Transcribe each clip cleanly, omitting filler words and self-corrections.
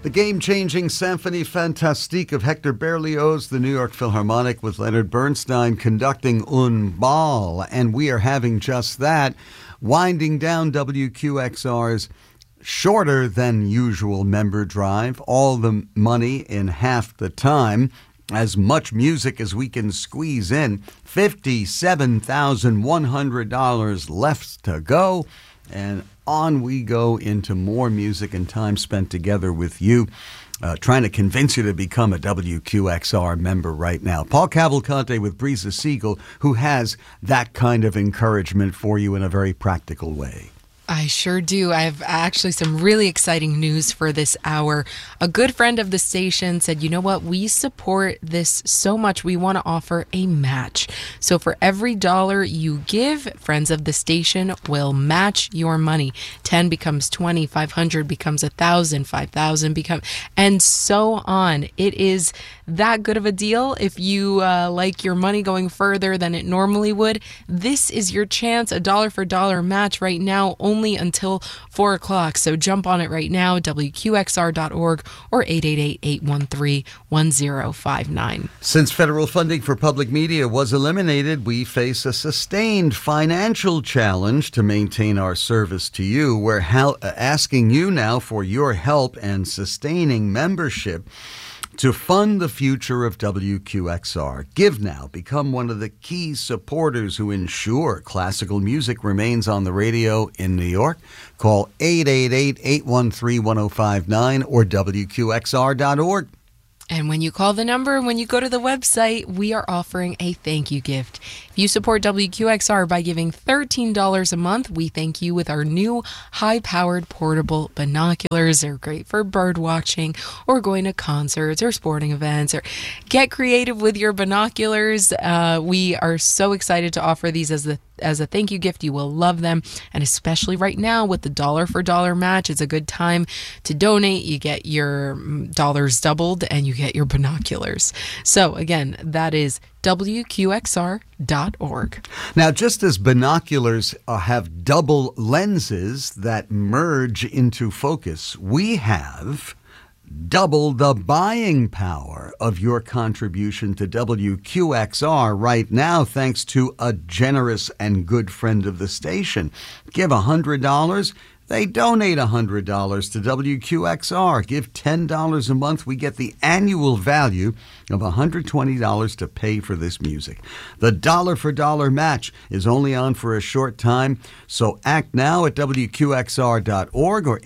The game-changing Symphonie Fantastique of Hector Berlioz, the New York Philharmonic with Leonard Bernstein conducting Un Bal. And we are having just that, winding down WQXR's shorter than usual member drive, all the money in half the time. As much music as we can squeeze in. $57,100 left to go. And on we go into more music and time spent together with you, trying to convince you to become a WQXR member right now. Paul Cavalcante with Breeza Siegel, who has that kind of encouragement for you in a very practical way. I sure do. I have actually some really exciting news for this hour. A good friend of the station said, you know what, we support this so much, we want to offer a match. So for every dollar you give, friends of the station will match your money. 10 becomes 20, 500 becomes 1,000, 5,000 becomes, and so on. It is that good of a deal. If you like your money going further than it normally would, this is your chance, a dollar for dollar match right now, only until 4 o'clock. So jump on it right now, WQXR.org or 888-813-1059. Since federal funding for public media was eliminated, we face a sustained financial challenge to maintain our service to you. We're asking you now for your help and sustaining membership to fund the future of WQXR. Give now. Become one of the key supporters who ensure classical music remains on the radio in New York. Call 888-813-1059 or WQXR.org. And when you call the number, when you go to the website, we are offering a thank you gift. If you support WQXR by giving $13 a month, we thank you with our new high-powered portable binoculars. They're great for bird watching or going to concerts or sporting events, or get creative with your binoculars. We are so excited to offer these as a thank you gift. You will love them. And especially right now with the dollar for dollar match, it's a good time to donate. You get your dollars doubled and you get your binoculars. So again, that is WQXR.org. Now, just as binoculars have double lenses that merge into focus, we have double the buying power of your contribution to WQXR right now, thanks to a generous and good friend of the station. Give $100. They donate $100 to WQXR. Give $10 a month. We get the annual value of $120 to pay for this music. The dollar for dollar match is only on for a short time, so act now at WQXR.org or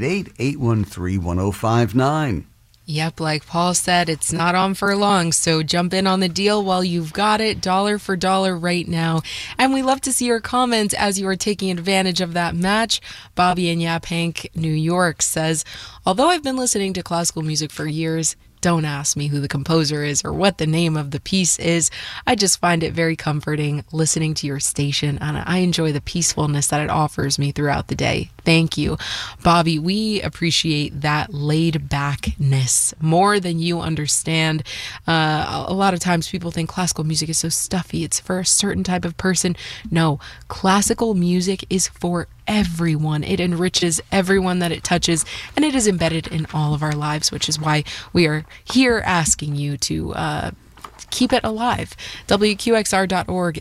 888-813-1059. Yep, like Paul said, it's not on for long, so jump in on the deal while you've got it, dollar for dollar right now. And we love to see your comments as you are taking advantage of that match. Bobby in Yaphank, New York says, although I've been listening to classical music for years, don't ask me who the composer is or what the name of the piece is. I just find it very comforting listening to your station, and I enjoy the peacefulness that it offers me throughout the day. Thank you. Bobby, we appreciate that laid-backness more than you understand. A lot of times people think classical music is so stuffy. It's for a certain type of person. No, classical music is for everyone. It enriches everyone that it touches, and it is embedded in all of our lives, which is why we are here asking you to keep it alive. WQXR.org,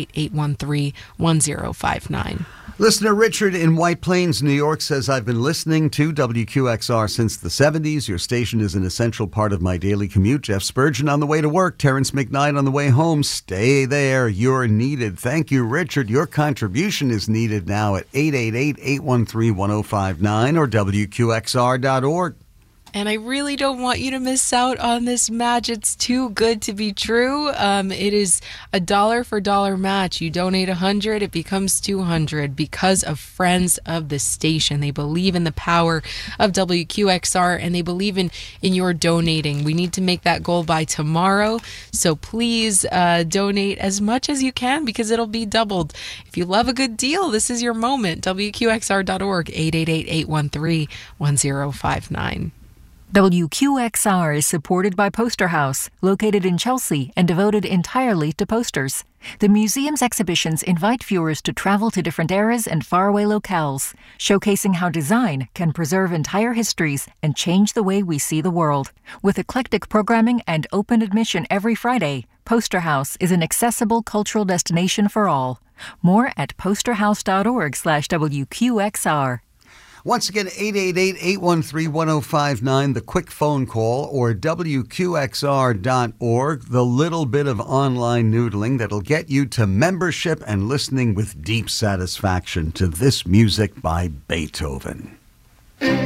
888-813-1059. Listener Richard in White Plains, New York says, I've been listening to WQXR since the 70s. Your station is an essential part of my daily commute. Jeff Spurgeon on the way to work, Terrence McKnight on the way home. Stay there. You're needed. Thank you, Richard. Your contribution is needed now at 888-813-1059 or WQXR.org. And I really don't want you to miss out on this match. It's too good to be true. It is a dollar for dollar match. You donate 100, it becomes 200 because of friends of the station. They believe in the power of WQXR and they believe in your donating. We need to make that goal by tomorrow. So please donate as much as you can because it'll be doubled. If you love a good deal, this is your moment. WQXR.org, 888-813-1059. WQXR is supported by Poster House, located in Chelsea and devoted entirely to posters. The museum's exhibitions invite viewers to travel to different eras and faraway locales, showcasing how design can preserve entire histories and change the way we see the world. With eclectic programming and open admission every Friday, Poster House is an accessible cultural destination for all. More at posterhouse.org/WQXR. Once again, 888-813-1059, the quick phone call, or WQXR.org, the little bit of online noodling that'll get you to membership and listening with deep satisfaction to this music by Beethoven.